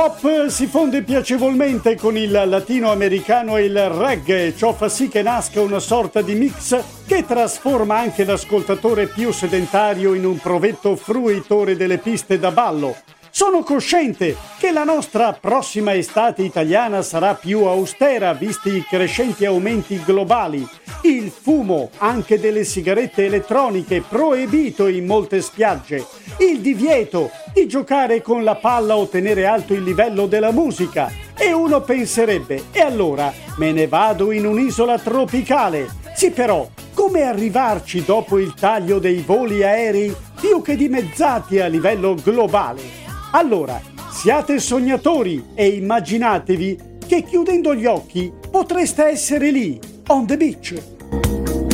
Pop si fonde piacevolmente con il latinoamericano e il reggae, ciò fa sì che nasca una sorta di mix che trasforma anche l'ascoltatore più sedentario in un provetto fruitore delle piste da ballo. Sono cosciente che la nostra prossima estate italiana sarà più austera visti i crescenti aumenti globali. Il fumo, anche delle sigarette elettroniche, proibito in molte spiagge. Il divieto di giocare con la palla o tenere alto il livello della musica. E uno penserebbe, e allora me ne vado in un'isola tropicale. Sì, però, come arrivarci dopo il taglio dei voli aerei più che dimezzati a livello globale? Allora, siate sognatori e immaginatevi che chiudendo gli occhi potreste essere lì, on the beach.